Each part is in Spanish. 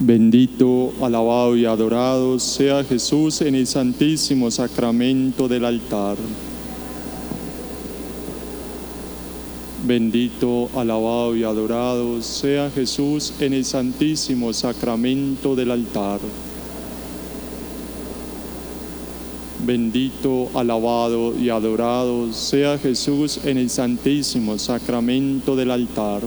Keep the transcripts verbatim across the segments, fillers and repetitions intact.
Bendito, alabado y adorado sea Jesús en el santísimo sacramento del altar. Bendito, alabado y adorado sea Jesús en el santísimo sacramento del altar. Bendito, alabado y adorado sea Jesús en el santísimo sacramento del altar.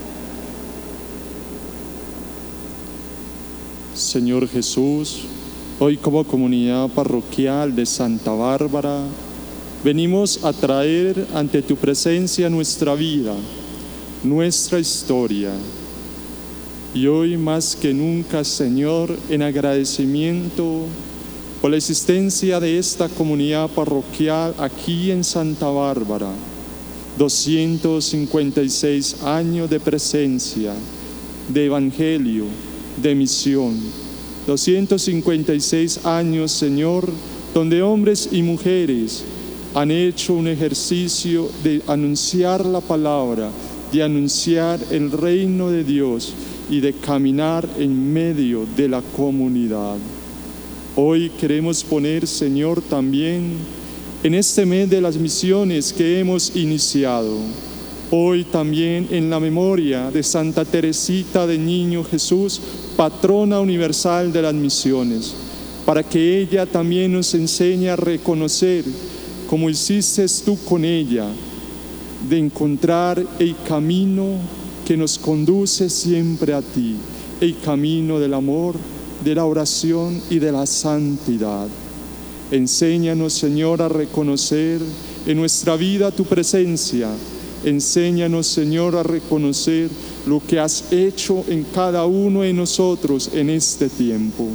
Señor Jesús, hoy como comunidad parroquial de Santa Bárbara, venimos a traer ante tu presencia nuestra vida, nuestra historia. Y hoy más que nunca, Señor, en agradecimiento por la existencia de esta comunidad parroquial aquí en Santa Bárbara, doscientos cincuenta y seis años de presencia, de evangelio, de misión, doscientos cincuenta y seis años, Señor, donde hombres y mujeres han hecho un ejercicio de anunciar la palabra, de anunciar el reino de Dios y de caminar en medio de la comunidad. Hoy queremos poner, Señor, también en este mes de las misiones que hemos iniciado, hoy también en la memoria de Santa Teresita de Niño Jesús, patrona universal de las misiones, para que ella también nos enseñe a reconocer, como hiciste tú con ella, de encontrar el camino que nos conduce siempre a ti, el camino del amor, de la oración y de la santidad. Enséñanos, Señor, a reconocer en nuestra vida tu presencia. Enséñanos, Señor, a reconocer lo que has hecho en cada uno de nosotros en este tiempo.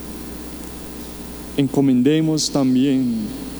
Encomendemos también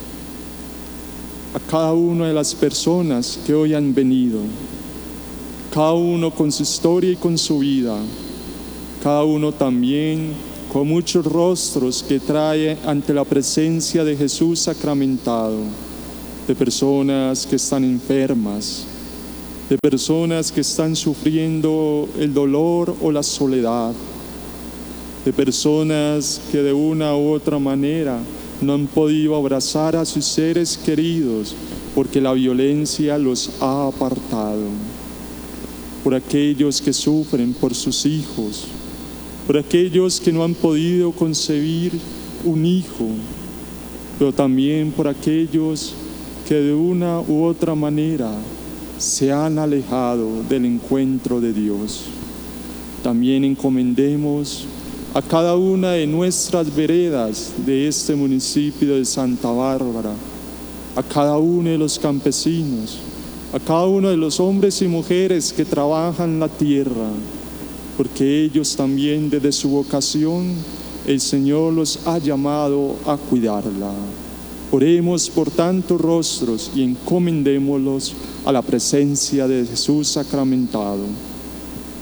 a cada una de las personas que hoy han venido, cada uno con su historia y con su vida, cada uno también con muchos rostros que trae ante la presencia de Jesús sacramentado, de personas que están enfermas, de personas que están sufriendo el dolor o la soledad, de personas que de una u otra manera no han podido abrazar a sus seres queridos porque la violencia los ha apartado, por aquellos que sufren por sus hijos, por aquellos que no han podido concebir un hijo, pero también por aquellos que de una u otra manera se han alejado del encuentro de Dios. También encomendemos a cada una de nuestras veredas de este municipio de Santa Bárbara, a cada uno de los campesinos, a cada uno de los hombres y mujeres que trabajan la tierra, porque ellos también desde su vocación el Señor los ha llamado a cuidarla. Oremos por tantos rostros y encomendémoslos a la presencia de Jesús sacramentado.